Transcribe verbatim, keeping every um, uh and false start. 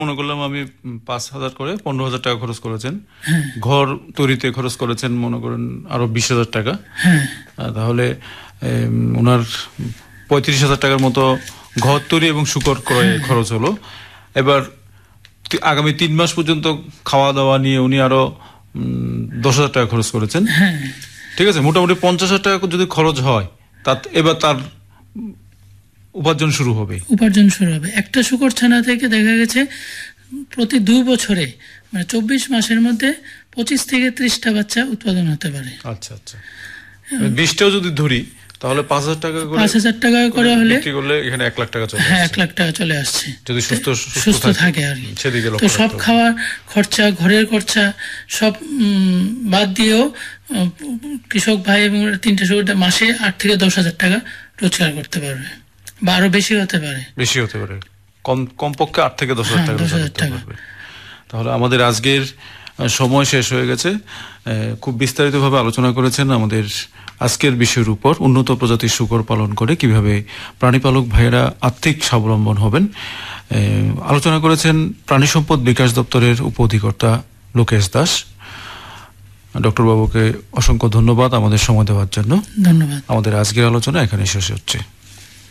মনে করলাম আমি পাঁচ হাজার করে পনেরো হাজার টাকা খরচ করেছেন, ঘর তৈরিতে খরচ করেছেন মনে করেন আরো বিশ হাজার টাকা, তাহলে ওনার পঁয়ত্রিশ হাজার টাকার মতো ঘর তৈরি এবং শুকর ক্রয়ে খরচ হলো। এবার আগামী তিন মাস পর্যন্ত খাওয়া দাওয়া নিয়ে উনি আরো দশ হাজার টাকা খরচ করেছেন। ঠিক আছে, মোটামুটি পঞ্চাশ হাজার টাকা যদি খরচ হয়, তা এবার তার উপার্জন শুরু হবে উপার্জন শুরু হবে একটা শুকর ছানা থেকে দেখা গেছে প্রতি দুই বছরে মানে চব্বিশ মাসের মধ্যে পঁচিশ থেকে ত্রিশটা বাচ্চা উৎপাদন হতে পারে। আচ্ছা আচ্ছা, বিশটাও যদি ধরি তাহলে পাঁচ হাজার টাকা করে পাঁচ হাজার টাকা করে হলে বিক্রি করলে এখানে এক লাখ টাকা চলে হ্যাঁ এক লাখ টাকা চলে আসছে যদি সুস্থ সুস্থ থাকে আর কি। সেদিকে তো সব খাওয়ার খরচা ঘরের খরচা সব বাদ দিয়েও কৃষক ভাই এবং তিনটা শুকর মাসে আট থেকে দশ হাজার টাকা রোজগার করতে পারবে, বা আরো বেশি হতে পারে বেশি হতে পারে কম কমপক্ষে আট থেকে দশ হাজার টাকা রোজগার করতে পারবে। তাহলে আমাদের আজকের সময় শেষ হয়ে গেছে। খুব বিস্তারিতভাবে আলোচনা করেছেন আমাদের আজকের বিষয়ের উপর, উন্নত প্রজাতির শূকর পালন করে কিভাবে প্রাণীপালক ভাইয়েরা আর্থিক স্বাবলম্বন হবেন। আলোচনা করেছেন প্রাণী সম্পদ বিকাশ দপ্তরের উপ অধিকর্তা লোকেশ দাস। ডক্টর বাবুকে অসংখ্য ধন্যবাদ আমাদের সময় দেওয়ার জন্য। ধন্যবাদ। আমাদের আজকের আলোচনা এখানে শেষ হচ্ছে।